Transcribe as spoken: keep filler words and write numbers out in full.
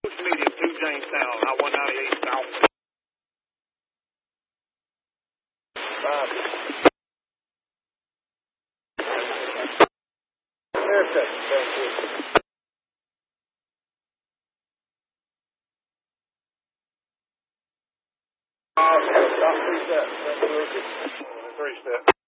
Medium to Jamestown, I one ninety-eight South. Five. Haircut. Thank you. Uh, three steps. Three steps.